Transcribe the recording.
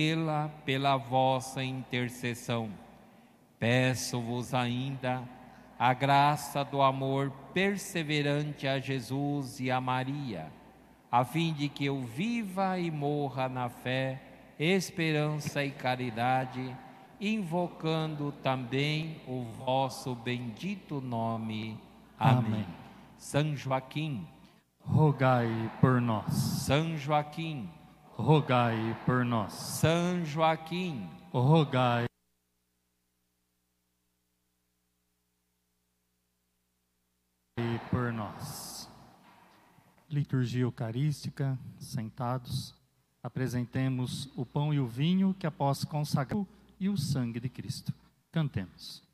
pela vossa intercessão. Peço-vos ainda a graça do amor perseverante a Jesus e a Maria, a fim de que eu viva e morra na fé, esperança e caridade, invocando também o vosso bendito nome. Amém. São Joaquim, rogai por nós. São Joaquim, rogai por nós. São Joaquim, rogai por nós. Liturgia eucarística, sentados, apresentemos o pão e o vinho que após consagrar e o sangue de Cristo. Cantemos.